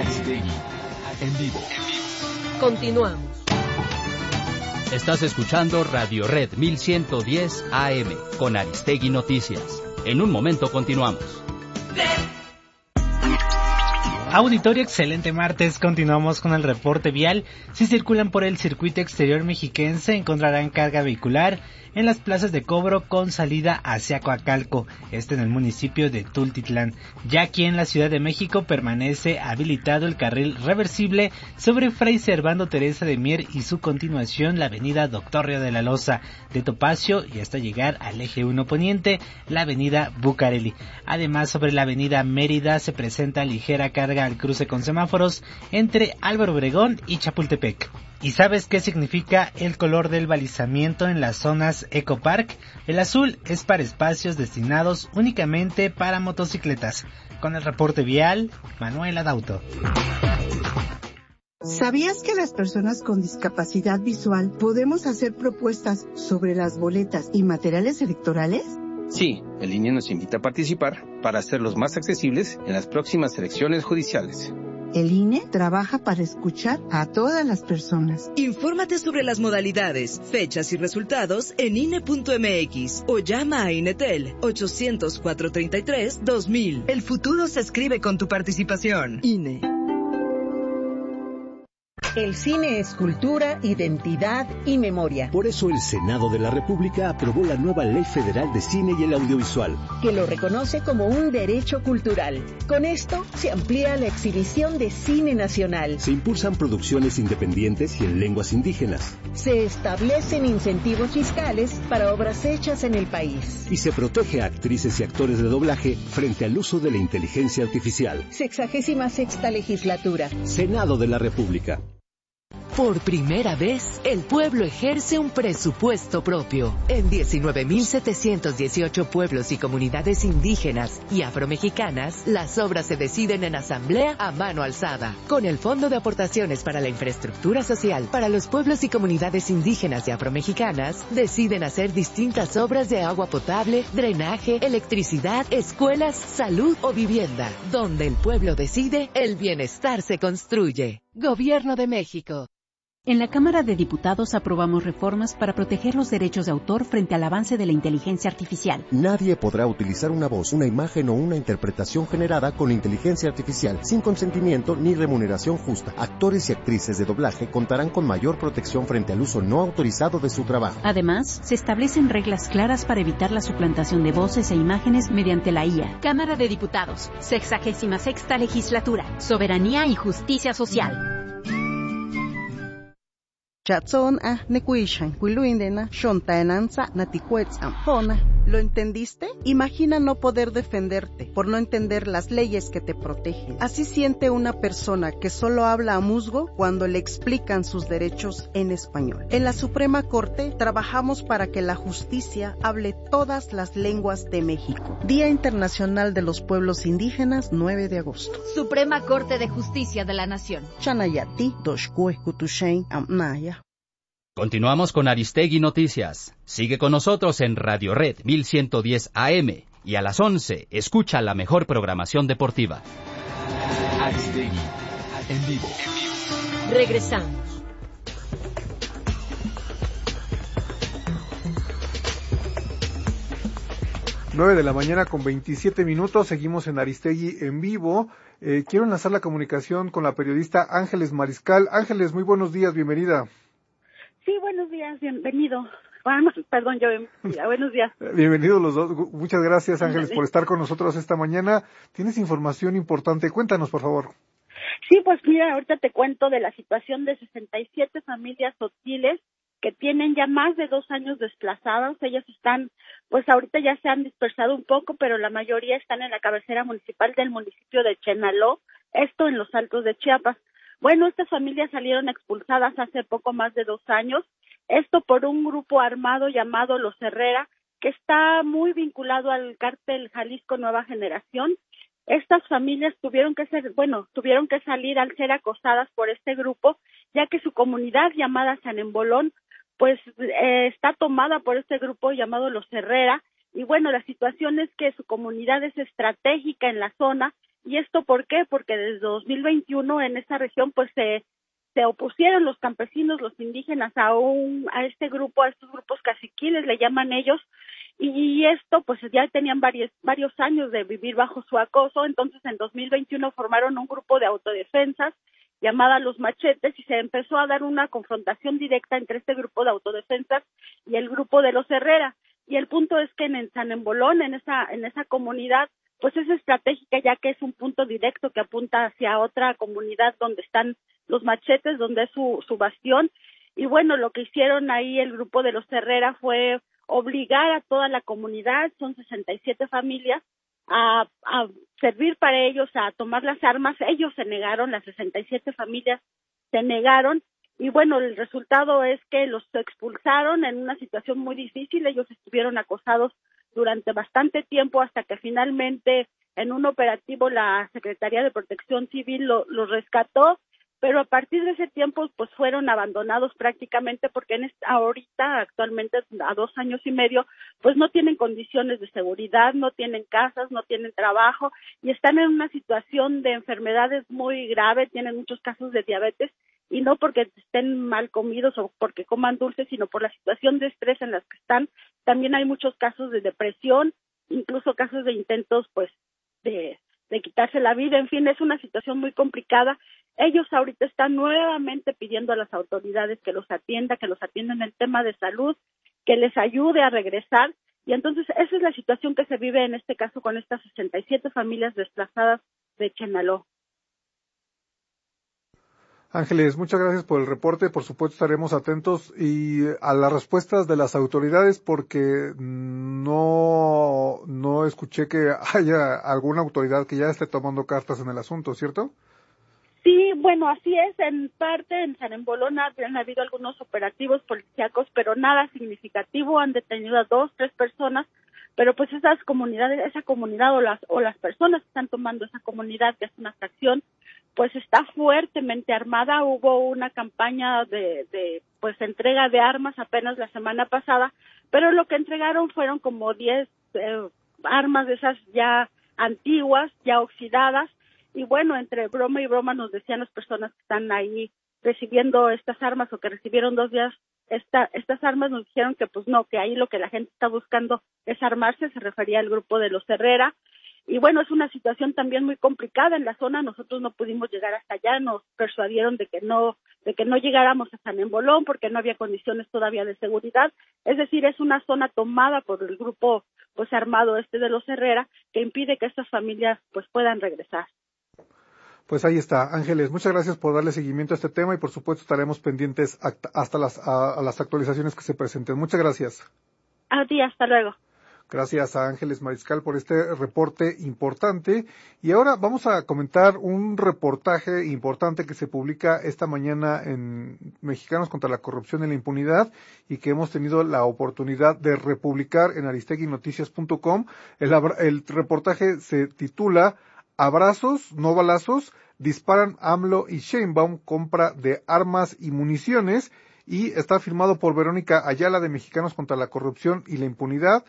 Aristegui en vivo. Continuamos. Estás escuchando Radio Red 1110 AM con Aristegui Noticias. En un momento continuamos. Auditorio, excelente martes. Continuamos con el reporte vial. Si circulan por el circuito exterior mexiquense, encontrarán carga vehicular en las plazas de cobro con salida hacia Coacalco, en el municipio de Tultitlán. Ya aquí en la Ciudad de México permanece habilitado el carril reversible sobre Fray Servando Teresa de Mier y su continuación la avenida Doctor Río de la Loza, de Topacio y hasta llegar al eje 1 poniente, la avenida Bucareli. Además, sobre la avenida Mérida se presenta ligera carga al cruce con semáforos entre Álvaro Obregón y Chapultepec. ¿Y sabes qué significa el color del balizamiento en las zonas Ecopark? El azul es para espacios destinados únicamente para motocicletas. Con el reporte vial, Manuela Dauto. ¿Sabías que las personas con discapacidad visual podemos hacer propuestas sobre las boletas y materiales electorales? Sí, el INE nos invita a participar para hacerlos más accesibles en las próximas elecciones judiciales. El INE trabaja para escuchar a todas las personas. Infórmate sobre las modalidades, fechas y resultados en INE.mx o llama a INETEL 800-433-2000. El futuro se escribe con tu participación. INE. El cine es cultura, identidad y memoria. Por eso el Senado de la República aprobó la nueva Ley Federal de Cine y el Audiovisual, que lo reconoce como un derecho cultural. Con esto se amplía la exhibición de cine nacional. Se impulsan producciones independientes y en lenguas indígenas. Se establecen incentivos fiscales para obras hechas en el país. Y se protege a actrices y actores de doblaje frente al uso de la inteligencia artificial. 66ª legislatura. Senado de la República. Por primera vez, el pueblo ejerce un presupuesto propio. En 19.718 pueblos y comunidades indígenas y afromexicanas, las obras se deciden en asamblea a mano alzada. Con el Fondo de Aportaciones para la Infraestructura Social para los pueblos y comunidades indígenas y afromexicanas, deciden hacer distintas obras de agua potable, drenaje, electricidad, escuelas, salud o vivienda. Donde el pueblo decide, el bienestar se construye. Gobierno de México. En la Cámara de Diputados aprobamos reformas para proteger los derechos de autor frente al avance de la inteligencia artificial. Nadie podrá utilizar una voz, una imagen o una interpretación generada con inteligencia artificial sin consentimiento ni remuneración justa. Actores y actrices de doblaje contarán con mayor protección frente al uso no autorizado de su trabajo. Además, se establecen reglas claras para evitar la suplantación de voces e imágenes mediante la IA. Cámara de Diputados, 66ª Legislatura, Soberanía y Justicia Social. Chatson nekuishan kuiluindena shontaenanza naticuetzam. ¿Lo entendiste? Imagina no poder defenderte por no entender las leyes que te protegen. Así siente una persona que solo habla a musgo cuando le explican sus derechos en español. En la Suprema Corte trabajamos para que la justicia hable todas las lenguas de México. Día Internacional de los Pueblos Indígenas, 9 de agosto. Suprema Corte de Justicia de la Nación. Chanayati, Doshkuekutushain, Amnaya. Continuamos con Aristegui Noticias. Sigue con nosotros en Radio Red 1110 AM y a las 11 escucha la mejor programación deportiva. Aristegui en vivo. Regresamos. Nueve de la mañana con 27 minutos, seguimos en Aristegui en vivo. Quiero enlazar la comunicación con la periodista Ángeles Mariscal. Ángeles, muy buenos días, bienvenida. Sí, buenos días, bienvenido. Buenos días. Bienvenidos los dos. Muchas gracias, Ángeles, por estar con nosotros esta mañana. Tienes información importante. Cuéntanos, por favor. Sí, pues mira, ahorita te cuento de la situación de 67 familias hostiles que tienen ya más de 2 años desplazadas. Ellas están, pues ahorita ya se han dispersado un poco, pero la mayoría están en la cabecera municipal del municipio de Chenaló, esto en los Altos de Chiapas. Bueno, estas familias salieron expulsadas hace poco más de 2 años, esto por un grupo armado llamado Los Herrera, que está muy vinculado al cártel Jalisco Nueva Generación. Estas familias tuvieron que salir al ser acosadas por este grupo, ya que su comunidad llamada San Embolón, pues está tomada por este grupo llamado Los Herrera, y bueno, la situación es que su comunidad es estratégica en la zona, ¿Y esto por qué? Porque desde 2021 en esta región pues se opusieron los campesinos, los indígenas a estos grupos caciquiles, le llaman ellos, y esto pues ya tenían varios años de vivir bajo su acoso. Entonces en 2021 formaron un grupo de autodefensas llamada Los Machetes y se empezó a dar una confrontación directa entre este grupo de autodefensas y el grupo de los Herrera. Y el punto es que en San Embolón, en esa comunidad, pues es estratégica, ya que es un punto directo que apunta hacia otra comunidad donde están los Machetes, donde es su bastión. Y bueno, lo que hicieron ahí el grupo de los Herrera fue obligar a toda la comunidad, son 67 familias, a servir para ellos, a tomar las armas. Ellos se negaron, las 67 familias se negaron, y bueno, el resultado es que los expulsaron en una situación muy difícil. Ellos estuvieron acosados durante bastante tiempo hasta que finalmente en un operativo la Secretaría de Protección Civil los rescató, pero a partir de ese tiempo pues fueron abandonados prácticamente porque ahorita actualmente a 2 años y medio pues no tienen condiciones de seguridad, no tienen casas, no tienen trabajo y están en una situación de enfermedades muy grave, tienen muchos casos de diabetes y no porque estén mal comidos o porque coman dulces, sino por la situación de estrés en las que están. También hay muchos casos de depresión, incluso casos de intentos pues de quitarse la vida. En fin, es una situación muy complicada. Ellos ahorita están nuevamente pidiendo a las autoridades que los atiendan en el tema de salud, que les ayude a regresar. Y entonces esa es la situación que se vive en este caso con estas 67 familias desplazadas de Chenaló. Ángeles, muchas gracias por el reporte. Por supuesto estaremos atentos y a las respuestas de las autoridades porque no escuché que haya alguna autoridad que ya esté tomando cartas en el asunto, ¿cierto? Sí, bueno, así es. En parte en San Embolón han habido algunos operativos policíacos, pero nada significativo. Han detenido a 2, 3 personas, pero pues esa comunidad o las personas que están tomando esa comunidad, que es una fracción, pues está fuertemente armada. Hubo una campaña de pues entrega de armas apenas la semana pasada, pero lo que entregaron fueron como 10 armas de esas ya antiguas, ya oxidadas, y bueno, entre broma y broma nos decían las personas que están ahí recibiendo estas armas o que recibieron 2 días estas armas, nos dijeron que pues no, que ahí lo que la gente está buscando es armarse. Se refería al grupo de los Herrera. Y bueno, es una situación también muy complicada en la zona. Nosotros no pudimos llegar hasta allá, nos persuadieron de que no llegáramos a San Embolón porque no había condiciones todavía de seguridad. Es decir, es una zona tomada por el grupo pues armado de los Herrera, que impide que estas familias pues puedan regresar. Pues ahí está, Ángeles, muchas gracias por darle seguimiento a este tema y por supuesto estaremos pendientes hasta las actualizaciones que se presenten. Muchas gracias. A ti, hasta luego. Gracias a Ángeles Mariscal por este reporte importante. Y ahora vamos a comentar un reportaje importante que se publica esta mañana en Mexicanos contra la Corrupción y la Impunidad y que hemos tenido la oportunidad de republicar en aristeguinoticias.com. El reportaje se titula Abrazos, no balazos, disparan AMLO y Sheinbaum, compra de armas y municiones, y está firmado por Verónica Ayala de Mexicanos contra la Corrupción y la Impunidad,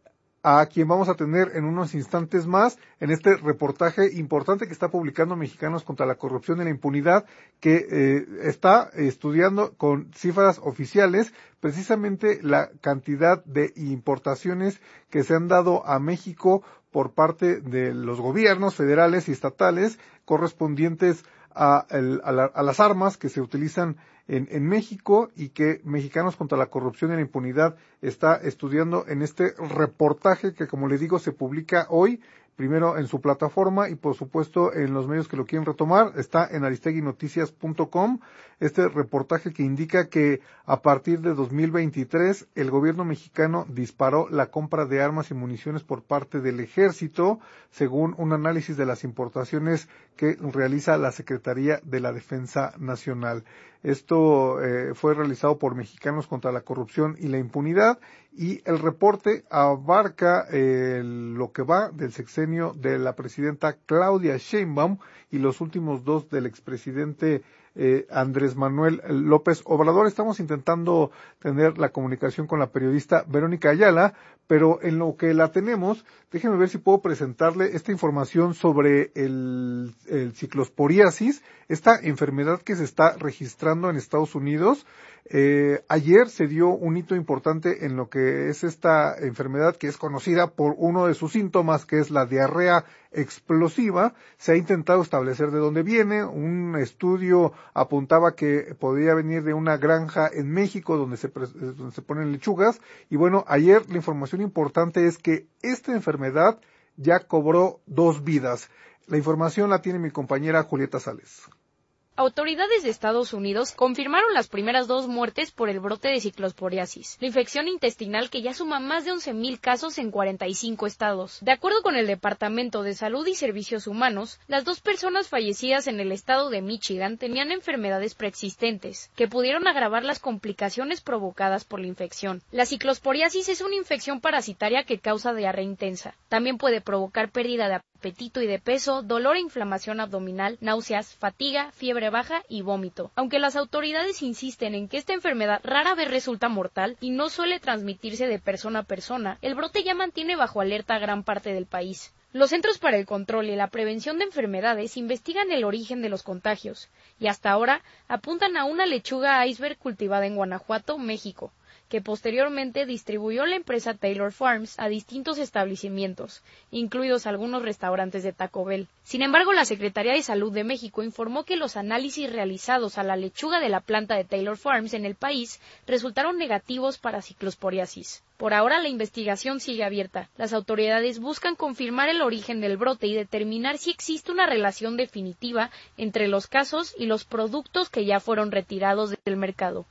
a quien vamos a tener en unos instantes más en este reportaje importante que está publicando Mexicanos contra la Corrupción y la Impunidad, que está estudiando con cifras oficiales precisamente la cantidad de importaciones que se han dado a México por parte de los gobiernos federales y estatales correspondientes a las armas que se utilizan en México y que Mexicanos contra la Corrupción y la Impunidad está estudiando en este reportaje que, como le digo, se publica hoy, primero en su plataforma y por supuesto en los medios que lo quieren retomar. Está en aristeguinoticias.com este reportaje que indica que a partir de 2023 el gobierno mexicano disparó la compra de armas y municiones por parte del ejército, según un análisis de las importaciones que realiza la Secretaría de la Defensa Nacional. Esto fue realizado por Mexicanos contra la Corrupción y la Impunidad y el reporte abarca lo que va del sexenio de la presidenta Claudia Sheinbaum y los últimos 2 del expresidente Andrés Manuel López Obrador. Estamos intentando tener la comunicación con la periodista Verónica Ayala, pero en lo que la tenemos, déjenme ver si puedo presentarle esta información sobre el ciclosporiasis, esta enfermedad que se está registrando en Estados Unidos. Ayer se dio un hito importante en lo que es esta enfermedad, que es conocida por uno de sus síntomas, que es la diarrea explosiva. Se ha intentado establecer de dónde viene. Un estudio apuntaba que podría venir de una granja en México donde se ponen lechugas. Y bueno, ayer la información importante es que esta enfermedad ya cobró 2 vidas. La información la tiene mi compañera Julieta Sales. Autoridades de Estados Unidos confirmaron las primeras 2 muertes por el brote de ciclosporiasis, la infección intestinal que ya suma más de 11,000 casos en 45 estados. De acuerdo con el Departamento de Salud y Servicios Humanos, las 2 personas fallecidas en el estado de Michigan tenían enfermedades preexistentes, que pudieron agravar las complicaciones provocadas por la infección. La ciclosporiasis es una infección parasitaria que causa diarrea intensa. También puede provocar pérdida de apetito y de peso, dolor e inflamación abdominal, náuseas, fatiga, fiebre baja y vómito. Aunque las autoridades insisten en que esta enfermedad rara vez resulta mortal y no suele transmitirse de persona a persona, el brote ya mantiene bajo alerta a gran parte del país. Los Centros para el Control y la Prevención de Enfermedades investigan el origen de los contagios y hasta ahora apuntan a una lechuga iceberg cultivada en Guanajuato, México, que posteriormente distribuyó la empresa Taylor Farms a distintos establecimientos, incluidos algunos restaurantes de Taco Bell. Sin embargo, la Secretaría de Salud de México informó que los análisis realizados a la lechuga de la planta de Taylor Farms en el país resultaron negativos para ciclosporiasis. Por ahora, la investigación sigue abierta. Las autoridades buscan confirmar el origen del brote y determinar si existe una relación definitiva entre los casos y los productos que ya fueron retirados del mercado.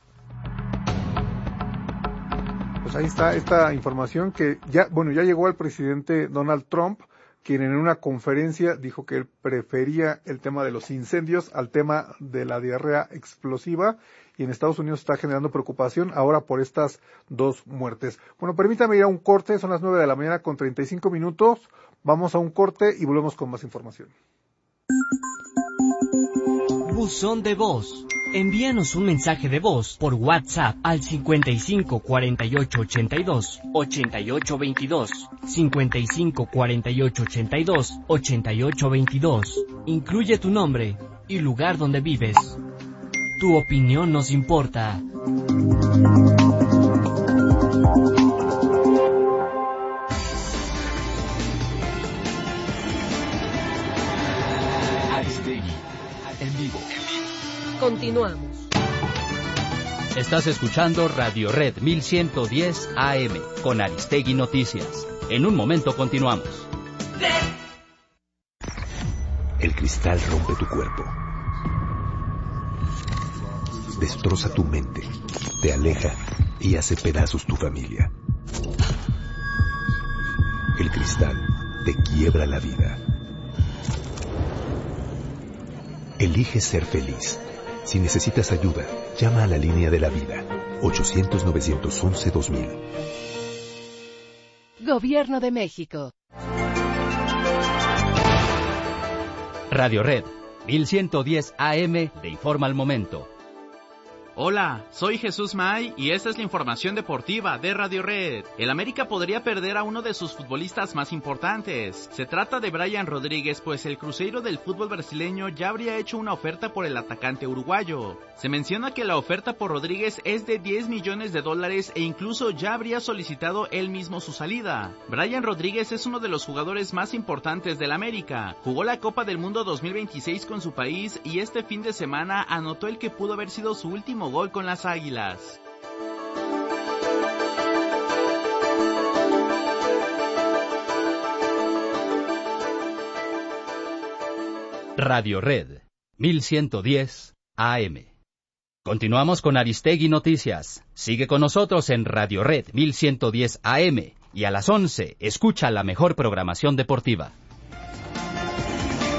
Pues ahí está esta información que ya llegó al presidente Donald Trump, quien en una conferencia dijo que él prefería el tema de los incendios al tema de la diarrea explosiva, y en Estados Unidos está generando preocupación ahora por estas 2 muertes. Bueno, permítame ir a un corte, son las 9 de la mañana con 35 minutos, vamos a un corte y volvemos con más información. Buzón de voz. Envíanos un mensaje de voz por WhatsApp al 55 48 82 88 22, 55 48 82 88 22. Incluye tu nombre y lugar donde vives. Tu opinión nos importa. Aristegui, en vivo. Continuamos. Estás escuchando Radio Red 1110 AM con Aristegui Noticias. En un momento continuamos. El cristal rompe tu cuerpo. Destroza tu mente, te aleja y hace pedazos tu familia. El cristal te quiebra la vida. Elige ser feliz. Si necesitas ayuda, llama a la línea de la vida, 800-911-2000. Gobierno de México. Radio Red 1110 AM te informa al momento. Hola, soy Jesús May y esta es la información deportiva de Radio Red. El América podría perder a uno de sus futbolistas más importantes. Se trata de Brian Rodríguez, pues el Cruzeiro del fútbol brasileño ya habría hecho una oferta por el atacante uruguayo. Se menciona que la oferta por Rodríguez es de $10 millones e incluso ya habría solicitado él mismo su salida. Brian Rodríguez es uno de los jugadores más importantes del América. Jugó la Copa del Mundo 2026 con su país y este fin de semana anotó el que pudo haber sido su último gol con las Águilas. Radio Red 1110 AM. Continuamos con Aristegui Noticias. Sigue con nosotros en Radio Red 1110 AM y a las 11 escucha la mejor programación deportiva.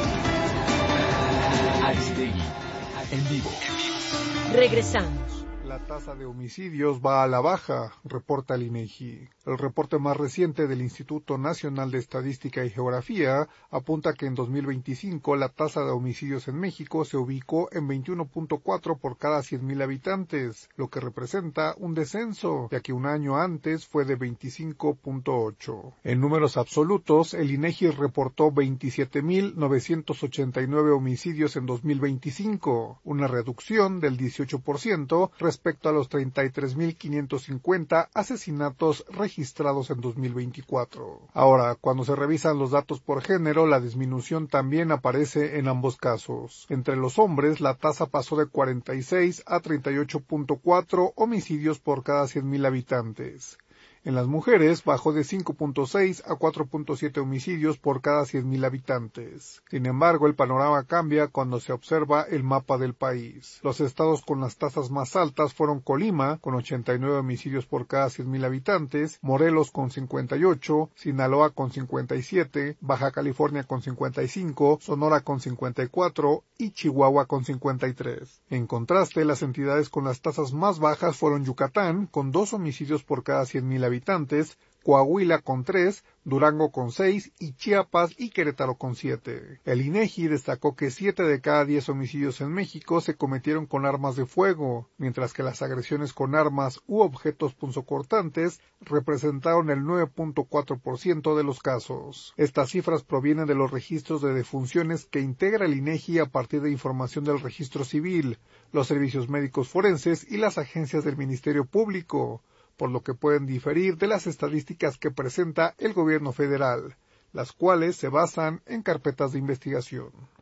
Aristegui, en vivo. Regresamos. La tasa de homicidios va a la baja, reporta el INEGI. El reporte más reciente del Instituto Nacional de Estadística y Geografía apunta que en 2025 la tasa de homicidios en México se ubicó en 21.4 por cada 100.000 habitantes, lo que representa un descenso, ya que un año antes fue de 25.8. En números absolutos, el INEGI reportó 27.989 homicidios en 2025, una reducción del 18% respecto a los 33.550 asesinatos registrados en 2024. Ahora, cuando se revisan los datos por género, la disminución también aparece en ambos casos. Entre los hombres, la tasa pasó de 46 a 38.4 homicidios por cada 100.000 habitantes. En las mujeres bajó de 5.6 a 4.7 homicidios por cada 100.000 habitantes. Sin embargo, el panorama cambia cuando se observa el mapa del país. Los estados con las tasas más altas fueron Colima, con 89 homicidios por cada 100.000 habitantes, Morelos con 58, Sinaloa con 57, Baja California con 55, Sonora con 54 y Chihuahua con 53. En contraste, las entidades con las tasas más bajas fueron Yucatán, con 2 homicidios por cada 100.000 habitantes, Coahuila con 3, Durango con 6 y Chiapas y Querétaro con 7. El INEGI destacó que 7 de cada 10 homicidios en México se cometieron con armas de fuego, mientras que las agresiones con armas u objetos punzocortantes representaron el 9.4% de los casos. Estas cifras provienen de los registros de defunciones que integra el INEGI a partir de información del Registro Civil, los servicios médicos forenses y las agencias del Ministerio Público, por lo que pueden diferir de las estadísticas que presenta el gobierno federal, las cuales se basan en carpetas de investigación.